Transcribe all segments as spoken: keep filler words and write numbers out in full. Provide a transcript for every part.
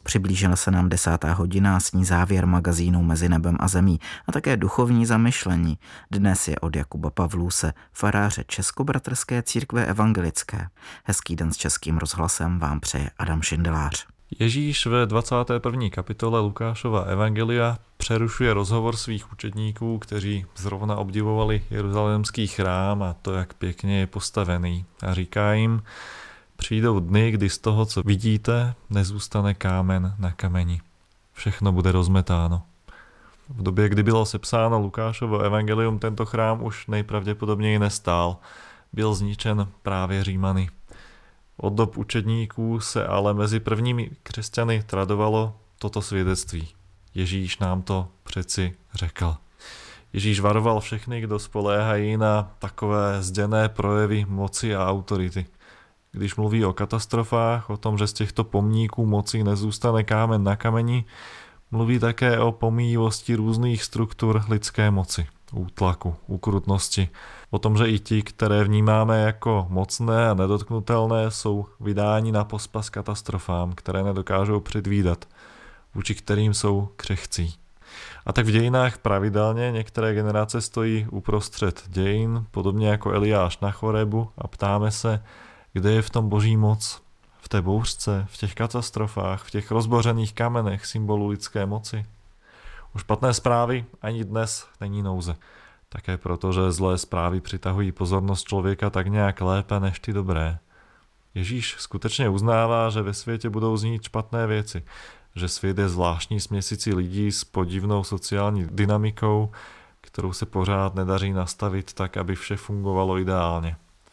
Přiblížila se nám desátá hodina a s ní závěr magazínu Mezi nebem a zemí a také duchovní zamyšlení. Dnes je od Jakuba Pavlůse, faráře Českobratrské církve evangelické. Hezký den s Českým rozhlasem vám přeje Adam Šindelář. Ježíš ve dvacáté první kapitole Lukášova evangelia přerušuje rozhovor svých učedníků, kteří zrovna obdivovali jeruzalémský chrám a to, jak pěkně je postavený. A říká jim, přijdou dny, kdy z toho, co vidíte, nezůstane kámen na kameni. Všechno bude rozmetáno. V době, kdy bylo sepsáno Lukášovo evangelium, tento chrám už nejpravděpodobněji nestál. Byl zničen právě Římany. Od dob učedníků se ale mezi prvními křesťany tradovalo toto svědectví. Ježíš nám to přeci řekl. Ježíš varoval všechny, kdo spoléhají na takové zděné projevy moci a autority. Když mluví o katastrofách, o tom, že z těchto pomníků moci nezůstane kámen na kameni, mluví také o pomíjivosti různých struktur lidské moci, útlaku, ukrutnosti, o tom, že i ti, které vnímáme jako mocné a nedotknutelné, jsou vydáni na pospas katastrofám, které nedokážou předvídat, vůči kterým jsou křehcí. A tak v dějinách pravidelně některé generace stojí uprostřed dějin, podobně jako Eliáš na Chorebu, a ptáme se, kde je v tom boží moc, v té bouřce, v těch katastrofách, v těch rozbořených kamenech symbolu lidské moci. U špatné zprávy ani dnes není nouze. Také proto, že zlé zprávy přitahují pozornost člověka tak nějak lépe než ty dobré. Ježíš skutečně uznává, že ve světě budou znít špatné věci, že svět je zvláštní směsicí lidí s podivnou sociální dynamikou, kterou se pořád nedaří nastavit tak, aby vše fungovalo ideálně.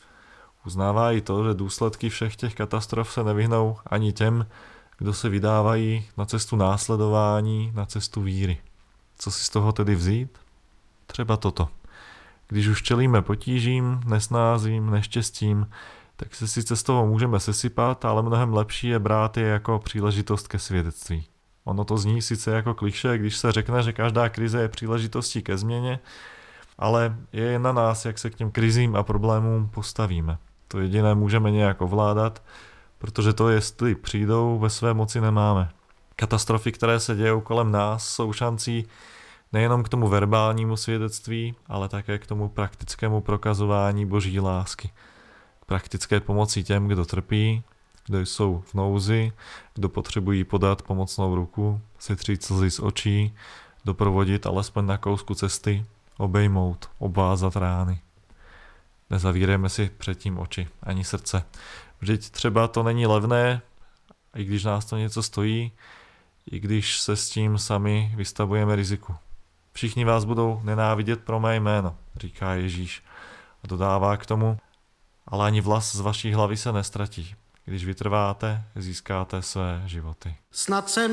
Uznává i to, že důsledky všech těch katastrof se nevyhnou ani těm, kdo se vydávají na cestu následování, na cestu víry. Co si z toho tedy vzít? Třeba toto. Když už čelíme potížím, nesnázím, neštěstím, tak se sice z toho můžeme sesypat, ale mnohem lepší je brát je jako příležitost ke svědectví. Ono to zní sice jako klišé, když se řekne, že každá krize je příležitostí ke změně, ale je jen na nás, jak se k těm krizím a problémům postavíme. To jediné můžeme nějak ovládat, protože to, jestli přijdou, ve své moci nemáme. Katastrofy, které se dějou kolem nás, jsou šancí nejenom k tomu verbálnímu svědectví, ale také k tomu praktickému prokazování boží lásky. K praktické pomoci těm, kdo trpí, kdo jsou v nouzi, kdo potřebují podat pomocnou ruku, setřít slzy z očí, doprovodit alespoň na kousku cesty, obejmout, obvázat rány. Nezavírejme si předtím oči, ani srdce. Vždyť třeba to není levné, i když nás to něco stojí, i když se s tím sami vystavujeme riziku. Všichni vás budou nenávidět pro mé jméno, říká Ježíš. A dodává k tomu, ale ani vlas z vaší hlavy se nestratí. Když vytrváte, získáte své životy. Snad se